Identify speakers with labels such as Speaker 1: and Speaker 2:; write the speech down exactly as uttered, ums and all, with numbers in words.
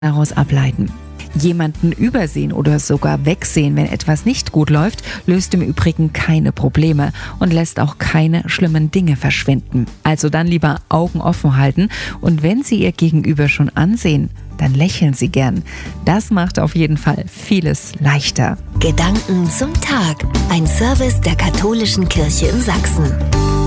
Speaker 1: daraus ableiten. Jemanden übersehen oder sogar wegsehen, wenn etwas nicht gut läuft, löst im Übrigen keine Probleme und lässt auch keine schlimmen Dinge verschwinden. Also dann lieber Augen offen halten und wenn Sie Ihr Gegenüber schon ansehen, dann lächeln Sie gern. Das macht auf jeden Fall vieles leichter.
Speaker 2: Gedanken zum Tag. Ein Service der Katholischen Kirche in Sachsen.